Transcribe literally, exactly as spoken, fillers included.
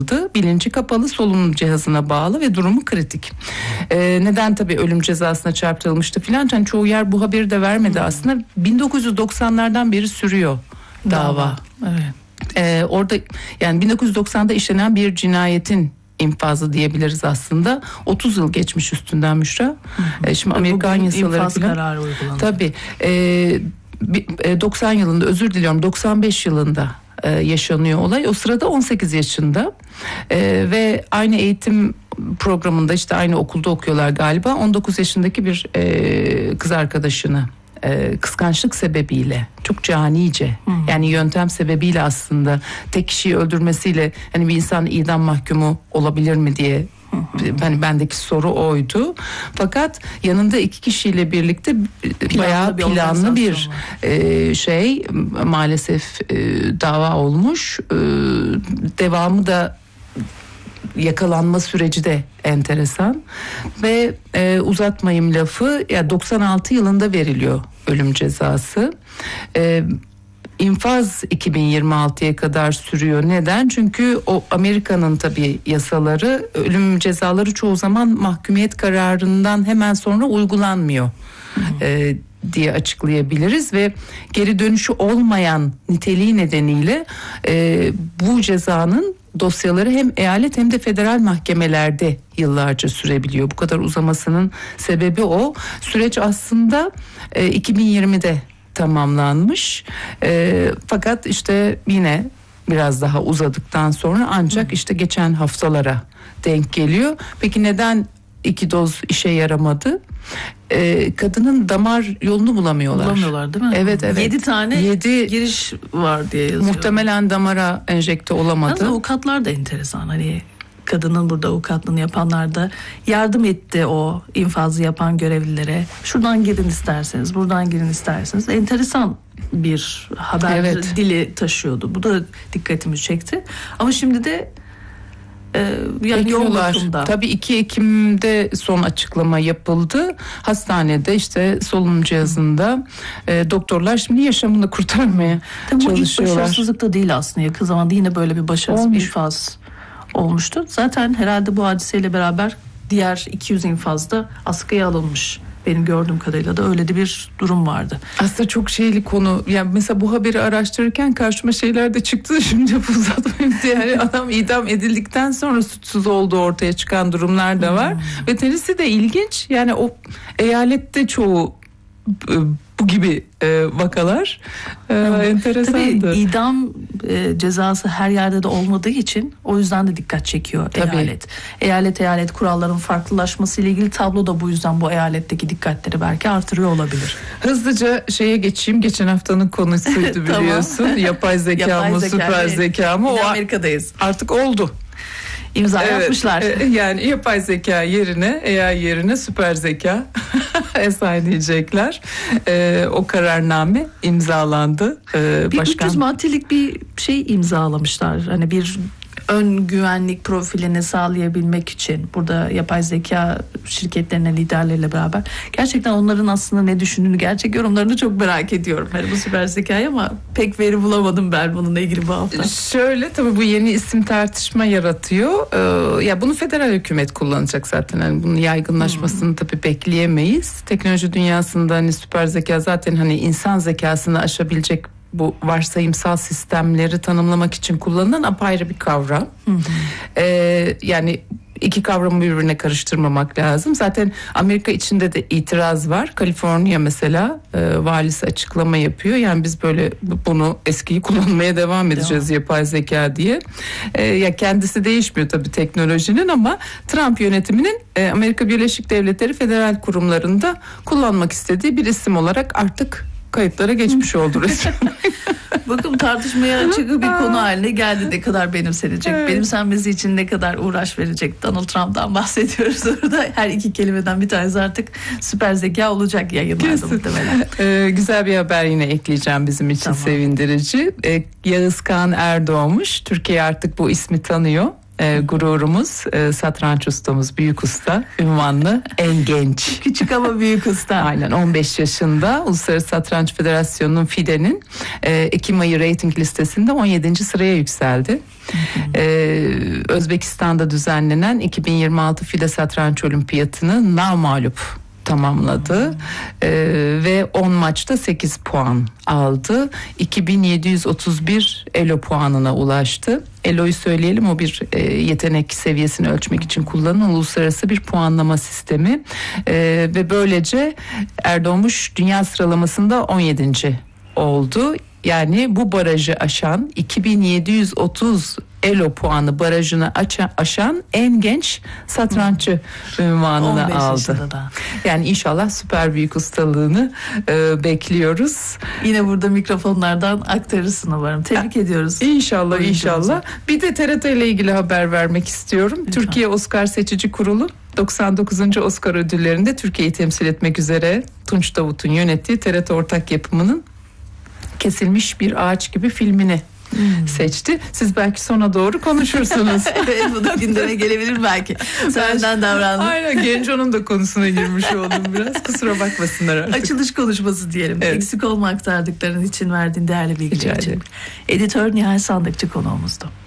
Bilinci kapalı, solunum cihazına bağlı ve durumu kritik. Ee, neden tabii ölüm cezasına çarptırılmıştı filan. Yani çoğu yer bu haberi de vermedi hmm. aslında. bin dokuz yüz doksanlardan beri sürüyor dava. dava. Evet. Ee, orada yani bin dokuz yüz doksanda işlenen bir cinayetin infazı diyebiliriz aslında. otuz yıl geçmiş üstünden Müşra. Ee, şimdi Amerikan Bugün yasaları infaz filan. kararı uygulanacak. Tabii. E, doksan yılında, özür diliyorum, doksan beş yılında yaşanıyor olay. O sırada on sekiz yaşında ee, ve aynı eğitim programında, işte aynı okulda okuyorlar galiba. on dokuz yaşındaki bir e, kız arkadaşını e, kıskançlık sebebiyle, çok canice, hmm. yani yöntem sebebiyle aslında tek kişiyi öldürmesiyle hani bir insan idam mahkumu olabilir mi diye hani bendeki soru oydu. Fakat yanında iki kişiyle birlikte planlı bayağı bir planlı bir e, şey maalesef e, dava olmuş. E, devamı da, yakalanma süreci de enteresan ve e, uzatmayayım lafı, ya doksan altı yılında veriliyor ölüm cezası. E, İnfaz iki bin yirmi altıya kadar sürüyor. Neden? Çünkü o Amerika'nın tabii yasaları, ölüm cezaları çoğu zaman mahkumiyet kararından hemen sonra uygulanmıyor e, diye açıklayabiliriz ve geri dönüşü olmayan niteliği nedeniyle e, bu cezanın dosyaları hem eyalet hem de federal mahkemelerde yıllarca sürebiliyor. Bu kadar uzamasının sebebi o. Süreç aslında e, iki bin yirmide tamamlanmış. E, fakat işte yine biraz daha uzadıktan sonra ancak işte geçen haftalara denk geliyor. Peki neden iki doz işe yaramadı? Ee, kadının damar yolunu bulamıyorlar. Bulamıyorlar değil mi? Evet evet. Yedi tane Yedi, giriş var diye yazıyor. Muhtemelen damara enjekte olamadı. Yalnız avukatlar da enteresan. Hani kadının burada avukatlığını yapanlar da yardım etti o infazı yapan görevlilere. Şuradan girin isterseniz, buradan girin isterseniz. Enteresan bir haber evet. dili taşıyordu. Bu da dikkatimi çekti. Ama şimdi de Ee, yani yoğun bakımda. Tabii iki Ekim'de son açıklama yapıldı. Hastanede işte solunum cihazında e, doktorlar şimdi yaşamını kurtarmaya Tabii çalışıyorlar. Bu ilk başarısızlık da değil aslında. Yakın zamanda yine böyle bir başarısız Olmuş. infaz olmuştu. Zaten herhalde bu hadiseyle beraber diğer iki yüz infazda askıya alınmış. Benim gördüğüm kadarıyla da öyle de bir durum vardı. Aslında çok şeyli konu. Yani mesela bu haberi araştırırken karşıma şeyler de çıktı. Şimdi uzatmayayım diye. Yani adam idam edildikten sonra suçsuz olduğu ortaya çıkan durumlar da var. Hmm. Ve tenisi de ilginç. Yani o eyalette çoğu bu gibi e, vakalar e, enteresandı. Tabii idam e, cezası her yerde de olmadığı için o yüzden de dikkat çekiyor Tabii. eyalet. Eyalet eyalet kuralların farklılaşması ile ilgili tablo da bu yüzden bu eyaletteki dikkatleri belki artırıyor olabilir. Hızlıca şeye geçeyim. Geçen haftanın konusuydu biliyorsun. Yapay zeka Yapay mı zeka, süper evet. zeka mı? O Amerika'dayız. Artık oldu. İmza evet, yapmışlar. Yani yapay zeka yerine, A I yerine süper zeka esayleyecekler. Ee, o kararname imzalandı. Ee, bir başkan... üç yüz maddelik bir şey imzalamışlar. Hani bir ön güvenlik profilini sağlayabilmek için burada yapay zeka şirketlerine, liderleriyle beraber gerçekten onların aslında ne düşündüğünü, gerçek yorumlarını çok merak ediyorum. Hani bu süper zekayı ama pek veri bulamadım ben bununla ilgili bu hafta. Şöyle tabii bu yeni isim tartışma yaratıyor. Ee, ya bunu federal hükümet kullanacak zaten. Yani bunun yaygınlaşmasını hmm. tabii bekleyemeyiz. Teknoloji dünyasında hani süper zeka zaten hani insan zekasını aşabilecek bu varsayımsal sistemleri tanımlamak için kullanılan apayrı bir kavram. Hı hı. Ee, yani iki kavramı birbirine karıştırmamak lazım. Zaten Amerika içinde de itiraz var. Kaliforniya mesela e, valisi açıklama yapıyor. Yani biz böyle bunu eskiyi kullanmaya devam edeceğiz devam. yapay zeka diye. E, ya kendisi değişmiyor tabii teknolojinin ama Trump yönetiminin e, Amerika Birleşik Devletleri federal kurumlarında kullanmak istediği bir isim olarak artık kayıtlara geçmiş oldu resmen. Bakın tartışmaya açık bir konu haline geldi. Ne kadar benimsenecek, evet. benimsenmesi için ne kadar uğraş verecek. Donald Trump'tan bahsediyoruz orada. Her iki kelimeden bir tanesi artık süper zeka olacak yayınlarda muhtemelen. Ee, güzel bir haber yine ekleyeceğim bizim için tamam. sevindirici. Ee, Yağız Kağan Erdoğmuş. Türkiye artık bu ismi tanıyor. e, gururumuz, e, satranç ustamız, büyük usta, ünvanlı, en genç. Küçük ama büyük usta. Aynen, on beş yaşında Uluslararası Satranç Federasyonu'nun FIDE'nin e, Ekim ayı reyting listesinde on yedinci sıraya yükseldi. Ee, Özbekistan'da düzenlenen iki bin yirmi altı FIDE Satranç Olimpiyatı'nı namağlup tamamladı ee, ve on maçta sekiz puan aldı. iki bin yedi yüz otuz bir ELO puanına ulaştı. ELO'yu söyleyelim, o bir e, yetenek seviyesini ölçmek için kullanılan uluslararası bir puanlama sistemi ee, ve böylece Erdoğmuş dünya sıralamasında on yedinci oldu. Yani bu barajı aşan, iki bin yedi yüz otuz ELO puanı barajını aşan, aşan en genç satranççı ünvanını aldı. Da. Yani inşallah süper büyük ustalığını e, bekliyoruz. Yine burada mikrofonlardan aktarırsın umarım. Tebrik ya, ediyoruz. İnşallah inşallah. Bir de T R T ile ilgili haber vermek istiyorum. Lütfen. Türkiye Oscar Seçici Kurulu doksan dokuzuncu Oscar ödüllerinde Türkiye'yi temsil etmek üzere Tunç Davut'un yönettiği T R T ortak yapımının Kesilmiş Bir Ağaç Gibi filmini Hmm. seçti. Siz belki sona doğru konuşursunuz. Evet, bu da gündeme gelebilir belki. Senden davrandım. Aynen, Genco'nun da konusuna girmiş oldum biraz. Kusura bakmasınlar artık. Açılış konuşması diyelim. Evet. Eksik olma aktardıkların için, verdiğin değerli bilgiler için. Editör Nihal Sandıkçı konuğumuzdu.